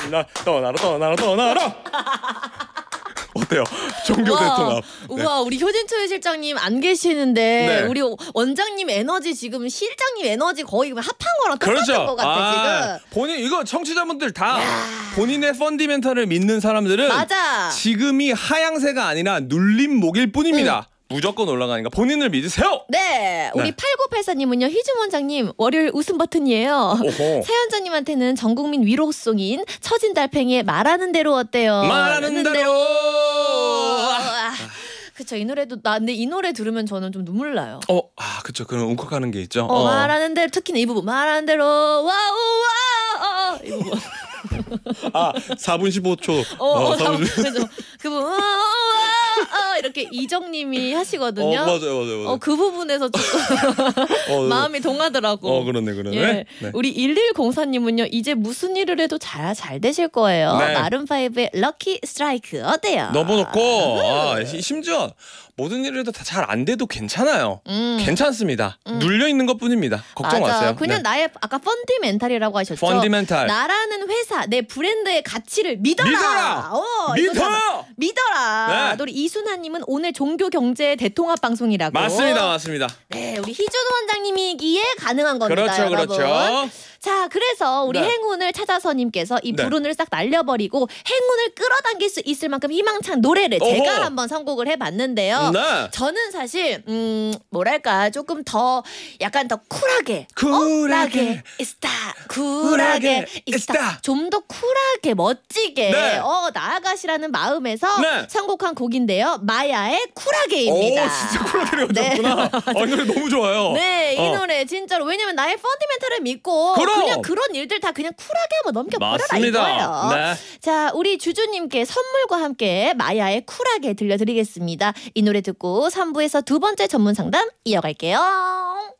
나 떠나라. 어때요? 종교 대통합. 우와, 우리 효진초회 실장님 안 계시는데 네. 우리 원장님 에너지 지금 실장님 에너지 거의 합한 거랑 똑같은 그렇죠. 것 같아 지금. 본인 이거 청취자분들 다 본인의 펀디멘탈을 믿는 사람들은 맞아. 지금이 하향세가 아니라 눌림목일 뿐입니다. 무조건 올라가니까 본인을 믿으세요. 네, 우리 8984님은요. 희준 원장님 월요일 웃음 버튼이에요. 오호. 사연자님한테는 전국민 위로송인 처진 달팽이의 말하는 대로 어때요? 말하는 대로. 그쵸, 이 노래도 근데 이 노래 들으면 저는 좀 눈물 나요. 그쵸. 그런 울컥하는 게 있죠. 말하는 대로, 특히나 이 부분 말하는 대로 와우 이 부분. 4분 15초. 4분. 그래서 그 부분 이렇게 이정님이 하시거든요. 맞아요. 그 부분에서 조금 마음이 동하더라고. 그러네. 예. 네. 우리 1104님은요. 이제 무슨 일을 해도 잘 되실 거예요. 네. 마룬5의 럭키 스트라이크 어때요? 너무 좋고 심지어 모든 일을 해도 다 잘 안 돼도 괜찮아요. 괜찮습니다. 눌려 있는 것뿐입니다. 걱정 맞아. 마세요. 그냥 네. 나의 아까 펀디멘탈이라고 하셨죠. 펀디멘탈. 나라는 회사, 내 브랜드의 가치를 믿어라. 믿어라. 네. 우리 이순하님은 오늘 종교 경제 대통합 방송이라고. 맞습니다. 네, 우리 희준 원장님이기에 가능한 겁니다. 그렇죠. 여러분. 자, 그래서 우리 네. 행운을 찾아서님께서 이 네. 불운을 싹 날려버리고 행운을 끌어당길 수 있을 만큼 희망찬 노래를 제가 한번 선곡을 해봤는데요. 네. 저는 사실 뭐랄까 조금 더 약간 더 쿨하게 있다 쿨하게 있다 좀 더 쿨하게 멋지게 네. 나아가시라는 마음에서 네. 선곡한 곡인데요. 마야의 쿨하게입니다. 진짜 쿨하게 네. 오셨구나. 이 노래 너무 좋아요. 네, 이 노래 진짜로 왜냐면 나의 펀디멘탈을 믿고 그냥 그런 일들 다 그냥 쿨하게 한번 넘겨버려라 맞습니다. 이거예요. 네. 자, 우리 주주님께 선물과 함께 마야의 쿨하게 들려드리겠습니다. 이 노래 듣고 3부에서 두 번째 전문 상담 이어갈게요.